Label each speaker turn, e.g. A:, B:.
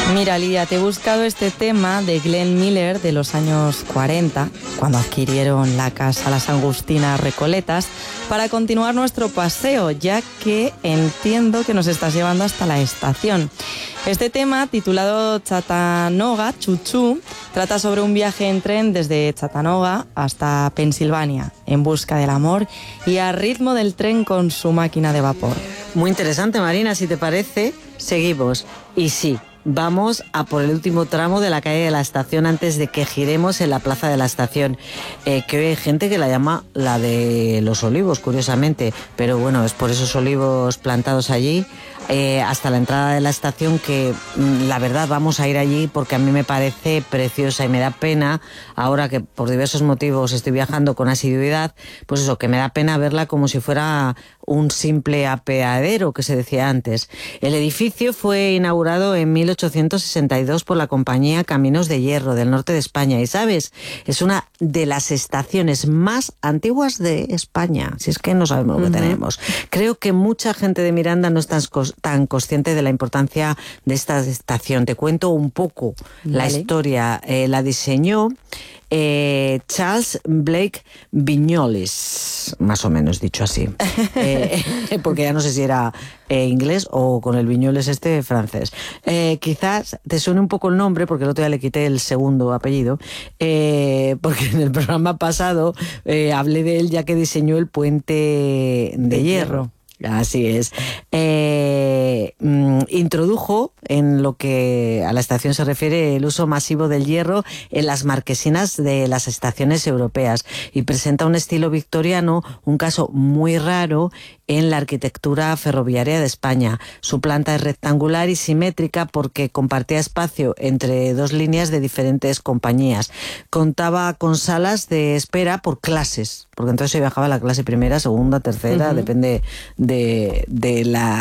A: Mira, Lidia, te he buscado este tema de Glenn Miller de los años 40, cuando adquirieron la casa Las Angustinas Recoletas, para continuar nuestro paseo, ya que entiendo que nos estás llevando hasta la estación. Este tema, titulado Chattanooga, Chuchú, trata sobre un viaje en tren desde Chattanooga hasta Pensilvania, en busca del amor y al ritmo del tren con su máquina de vapor.
B: Muy interesante, Marina, si te parece, seguimos. Y sí, vamos a por el último tramo de la calle de la estación antes de que giremos en la plaza de la estación, que hoy hay gente que la llama la de los olivos, curiosamente, pero bueno, es por esos olivos plantados allí, hasta la entrada de la estación, que la verdad vamos a ir allí porque a mí me parece preciosa y me da pena, ahora que por diversos motivos estoy viajando con asiduidad, pues eso, que me da pena verla como si fuera un simple apeadero que se decía antes. El edificio fue inaugurado en 1862 por la compañía Caminos de Hierro del norte de España y, ¿sabes? Es una de las estaciones más antiguas de España, si es que no sabemos lo que tenemos. Creo que mucha gente de Miranda no es tan consciente de la importancia de esta estación. Te cuento un poco la historia. La diseñó Charles Blake Vignoles, más o menos dicho así, porque ya no sé si era inglés o con el Vignoles francés. Quizás te suene un poco el nombre, porque el otro día le quité el segundo apellido, porque en el programa pasado hablé de él, ya que diseñó el puente de hierro. Así es. Introdujo, en lo que a la estación se refiere, el uso masivo del hierro en las marquesinas de las estaciones europeas y presenta un estilo victoriano, un caso muy raro en la arquitectura ferroviaria de España. Su planta es rectangular y simétrica porque compartía espacio entre dos líneas de diferentes compañías. Contaba con salas de espera por clases, porque entonces se viajaba a la clase primera, segunda, tercera, depende de la